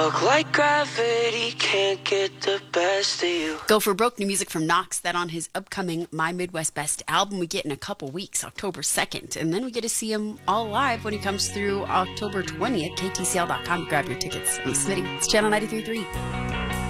Broke like gravity, can't get the best of you. Go for Broke, new music from Knox, that on his upcoming My Midwest Best album we get in a couple weeks, October 2nd. And then we get to see him all live when he comes through October 20th. KTCL.com to grab your tickets. I'm Smitty. It's Channel 93.3.